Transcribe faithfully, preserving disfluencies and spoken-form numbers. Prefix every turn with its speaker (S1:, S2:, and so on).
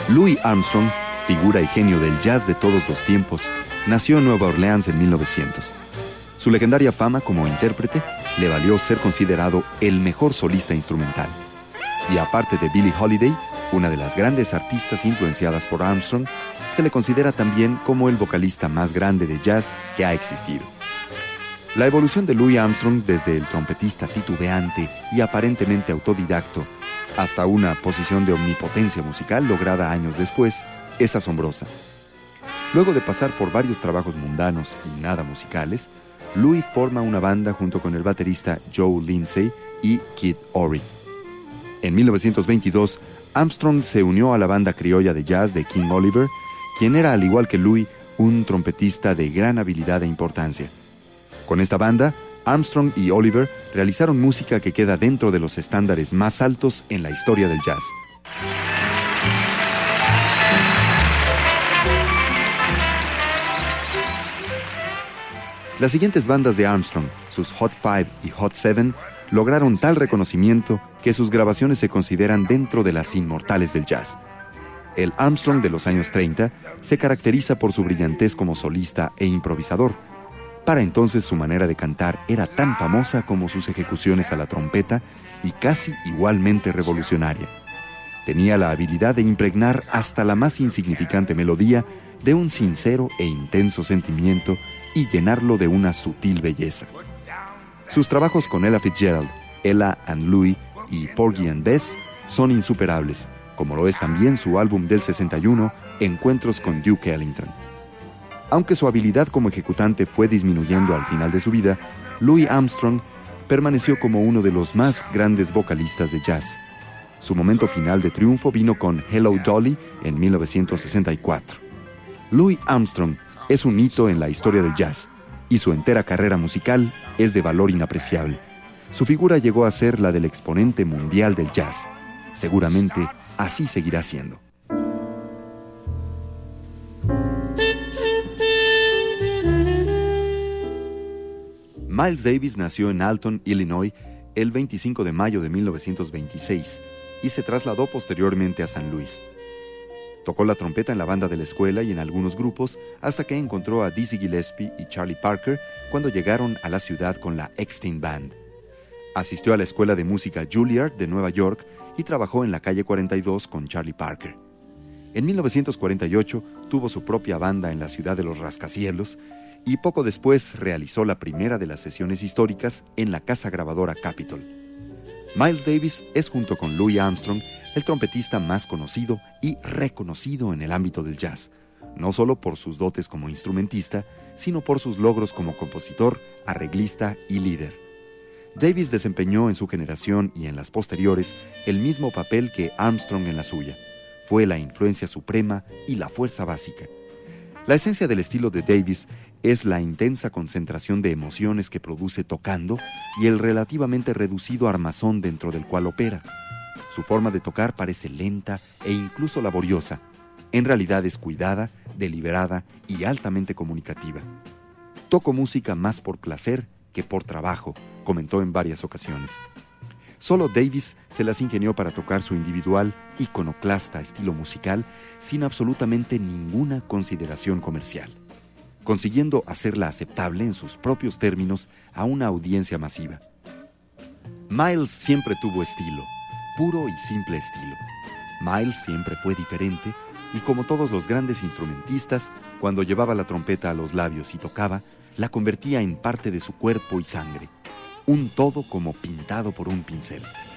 S1: Louis Armstrong, figura y genio del jazz de todos los tiempos, nació en Nueva Orleans en mil novecientos. Su legendaria fama como intérprete le valió ser considerado el mejor solista instrumental. Y aparte de Billie Holiday, una de las grandes artistas influenciadas por Armstrong, se le considera también como el vocalista más grande de jazz que ha existido. La evolución de Louis Armstrong desde el trompetista titubeante y aparentemente autodidacto hasta una posición de omnipotencia musical lograda años después es asombrosa. Luego de pasar por varios trabajos mundanos y nada musicales, Louis forma una banda junto con el baterista Joe Lindsay y Kid Ory. En mil novecientos veintidós, Armstrong se unió a la banda criolla de jazz de King Oliver, quien era, al igual que Louis, un trompetista de gran habilidad e importancia. Con esta banda, Armstrong y Oliver realizaron música que queda dentro de los estándares más altos en la historia del jazz. Las siguientes bandas de Armstrong, sus Hot Five y Hot Seven, lograron tal reconocimiento que sus grabaciones se consideran dentro de las inmortales del jazz. El Armstrong de los años treinta se caracteriza por su brillantez como solista e improvisador. Para entonces su manera de cantar era tan famosa como sus ejecuciones a la trompeta y casi igualmente revolucionaria. Tenía la habilidad de impregnar hasta la más insignificante melodía de un sincero e intenso sentimiento y llenarlo de una sutil belleza. Sus trabajos con Ella Fitzgerald, Ella and Louis y Porgy and Bess son insuperables, como lo es también su álbum del sesenta y uno, Encuentros con Duke Ellington. Aunque su habilidad como ejecutante fue disminuyendo al final de su vida, Louis Armstrong permaneció como uno de los más grandes vocalistas de jazz. Su momento final de triunfo vino con Hello Dolly en mil novecientos sesenta y cuatro. Louis Armstrong es un hito en la historia del jazz y su entera carrera musical es de valor inapreciable. Su figura llegó a ser la del exponente mundial del jazz. Seguramente así seguirá siendo. Miles Davis nació en Alton, Illinois, el veinticinco de mayo de mil novecientos veintiséis y se trasladó posteriormente a San Luis. Tocó la trompeta en la banda de la escuela y en algunos grupos hasta que encontró a Dizzy Gillespie y Charlie Parker cuando llegaron a la ciudad con la Eckstein Band. Asistió a la escuela de música Juilliard de Nueva York y trabajó en la calle cuarenta y dos con Charlie Parker. En mil novecientos cuarenta y ocho tuvo su propia banda en la ciudad de los rascacielos y poco después realizó la primera de las sesiones históricas en la casa grabadora Capitol. Miles Davis es, junto con Louis Armstrong, el trompetista más conocido y reconocido en el ámbito del jazz, no solo por sus dotes como instrumentista, sino por sus logros como compositor, arreglista y líder. Davis desempeñó en su generación y en las posteriores el mismo papel que Armstrong en la suya. Fue la influencia suprema y la fuerza básica. La esencia del estilo de Davis es la intensa concentración de emociones que produce tocando y el relativamente reducido armazón dentro del cual opera. Su forma de tocar parece lenta e incluso laboriosa. En realidad es cuidada, deliberada y altamente comunicativa. Toco música más por placer que por trabajo, comentó en varias ocasiones. Solo Davis se las ingenió para tocar su individual, iconoclasta estilo musical sin absolutamente ninguna consideración comercial, consiguiendo hacerla aceptable en sus propios términos a una audiencia masiva. Miles siempre tuvo estilo, puro y simple estilo. Miles siempre fue diferente y, como todos los grandes instrumentistas, cuando llevaba la trompeta a los labios y tocaba, la convertía en parte de su cuerpo y sangre. Un todo como pintado por un pincel.